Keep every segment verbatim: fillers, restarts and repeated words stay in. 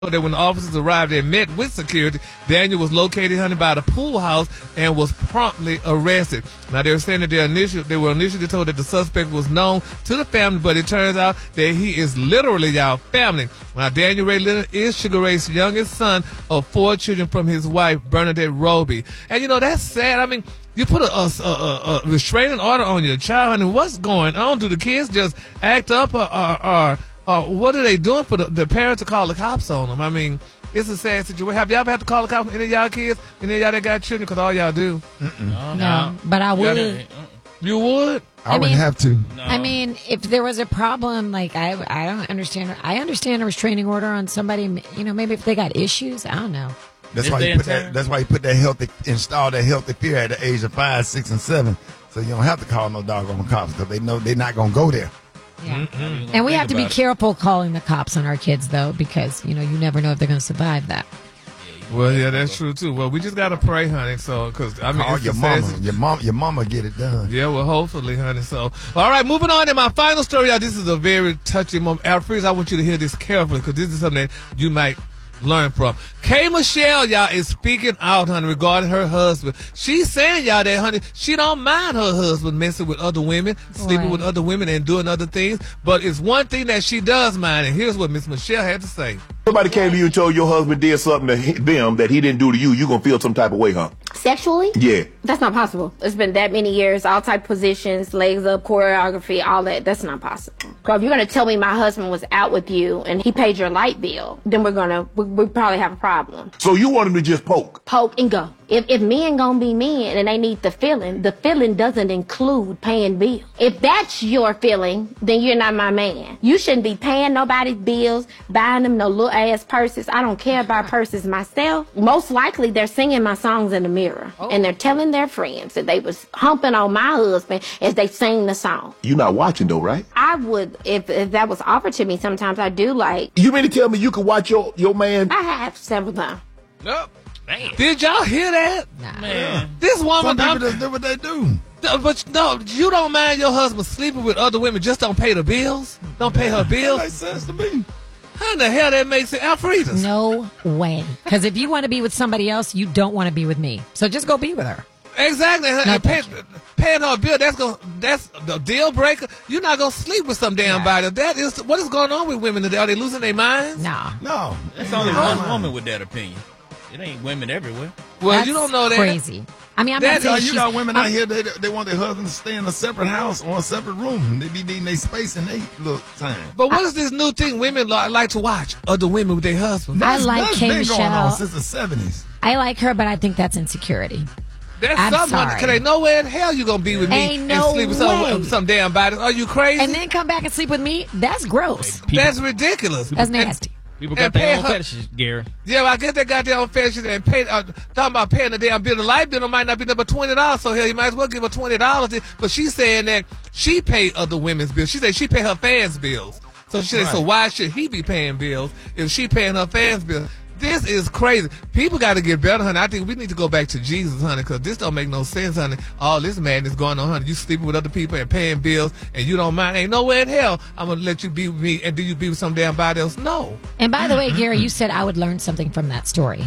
that when the officers arrived and met with security, Daniel was located, honey, by the pool house and was promptly arrested. Now, they were saying that they, initially, they were initially told that the suspect was known to the family, but it turns out that he is literally y'all family. Now, Daniel Ray Leonard is Sugar Ray's youngest son of four children from his wife, Bernadette Roby. And, you know, that's sad. I mean, you put a, a, a, a restraining order on your child, honey. What's going on? Do the kids just act up or... or, or Uh, what are they doing for the, the parents to call the cops on them? I mean, it's a sad situation. Have y'all ever had to call the cops on any of y'all kids? Any of y'all that got children? Because all y'all do. No, no, but I would. You would? I, I mean, wouldn't have to. No. I mean, if there was a problem, like, I I don't understand. I understand a restraining order on somebody, you know, maybe if they got issues. I don't know. That's why you put that, that's why you put that healthy, install that healthy fear at the age of five, six, and seven. So you don't have to call no doggone cops because they know they're not going to go there. Yeah. Mm-hmm. And we have to be careful calling the cops on our kids, though, because, you know, you never know if they're going to survive that. Well, yeah, that's true, too. Well, we just got to pray, honey. So, because, I mean, call it's your mama. Your mom, your mama get it done. Yeah, well, hopefully, honey. So, all right, moving on to my final story, y'all. This is a very touching moment. Alfred, I want you to hear this carefully because this is something that you might learn from. K. Michelle, y'all, is speaking out, honey, regarding her husband. She's saying, y'all, that, honey, she don't mind her husband messing with other women, sleeping right. with other women and doing other things, but it's one thing that she does mind, and here's what Miss Michelle had to say. Somebody came to you and told your husband did something to them that he didn't do to you, you gonna feel some type of way, huh? Sexually? Yeah. That's not possible. It's been that many years, all type of positions, legs up, choreography, all that. That's not possible. So if you're going to tell me my husband was out with you and he paid your light bill, then we're going to, we, we probably have a problem. So you want him to just poke? Poke and go. If, if men gonna be men and they need the feeling, the feeling doesn't include paying bills. If that's your feeling, then you're not my man. You shouldn't be paying nobody's bills, buying them no little ass purses. I don't care about purses myself. Most likely they're singing my songs in the mirror. Oh. And they're telling their friends that they was humping on my husband as they sing the song. You're not watching though, right? I would, if, if that was offered to me, sometimes I do like. You mean to tell me you could watch your, your man? I have several times. Nope. Man. Did y'all hear that? Nah. Man. This woman, Some people just do what they do. But no, you don't mind your husband sleeping with other women, just don't pay the bills? Don't pay her bills? That makes sense to me. How in the hell that makes sense? Alfredas? No way. Because if you want to be with somebody else, you don't want to be with me. So just go be with her. Exactly. No, and pay, paying her a bill, that's gonna that's the deal breaker. You're not gonna sleep with some damn body. That is what is going on with women today. Are they losing their minds? Nah. No. It's only one woman with that opinion. It ain't women everywhere. Well, That's you don't know that. Crazy. I mean, I'm That- not saying Uh, you she's, got women I'm- out here, they, they want their husbands to stay in a separate house or a separate room. They be needing their space and they little time. But what is this new thing women li- like to watch? Other women with their husbands. I like That's K. been going on Michelle. since the seventies. I like her, but I think that's insecurity. That's I'm something. sorry. Because they know where in hell you gonna be with me Ain't and no sleep with way. some, some damn body. Are you crazy? And then come back and sleep with me? That's gross. That's ridiculous. That's And- nasty. People And got their pay own her- fetishes, Gary. Yeah, well, I guess they got their own fetishes and pay. Uh, talking about paying the damn bill. The light bill might not be number twenty dollars. So hell, you might as well give her twenty dollars. But she's saying that she paid other women's bills. She said she paid her fans' bills. So she said, so why should he be paying bills if she paying her fans' bills? This is crazy. People got to get better, honey. I think we need to go back to Jesus, honey, because this don't make no sense, honey. All this madness going on, honey. You sleeping with other people and paying bills, and you don't mind. Ain't nowhere in hell I'm going to let you be with me, and do you be with some damn body else? No. And by the way, Gary, you said I would learn something from that story.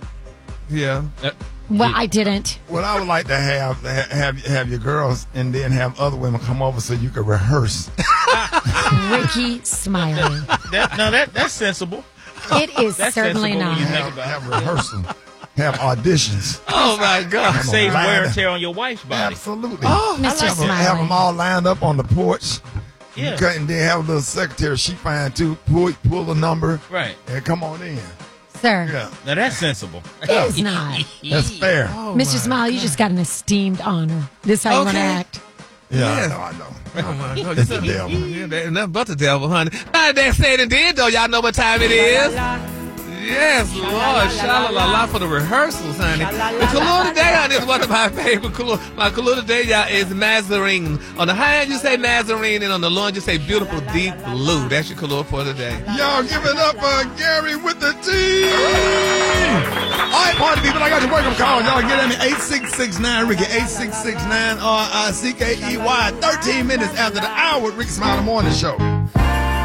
Yeah. Uh, Well, I didn't. What I would like to have have have your girls and then have other women come over so you can rehearse. Ricky Smiley. that, no, that that's sensible. It is That's certainly sensible not. when you think have, about have rehearsal, have auditions. Oh, my God. Saves Line wear and up. tear on your wife's body. Absolutely. Oh, Mister have, them, Smiley. have them all lined up on the porch. Yeah. You cut and then have a little secretary. She find too. Pull pull a number. Right. And come on in. Sir, Yeah, Now that's sensible. it's not. that's fair. Oh, Mister my Smiley, you just got an esteemed honor. This how you want to Okay. act. Yeah, Yes. I know. I know. Oh, my God. It's the devil. Yeah, that ain't nothing but the devil, honey. Not that said and did, though. Y'all know what time it is. Yes, Lord. Sha-la-la-la for the rehearsals, honey. The Kahlua today, honey, is one of my favorite Kahlua. My Kahlua today, y'all, is Mazarine. On the high end, you say Mazarine, and on the low end, you say beautiful deep blue. That's your Kahlua for today. Y'all give it up for Gary with the T. All right, party people, I got your wake-up call. Y'all get at me, eight six six nine Ricky, eight six six nine R I C K E Y, thirteen minutes after the hour with Ricky Smiley Morning Show.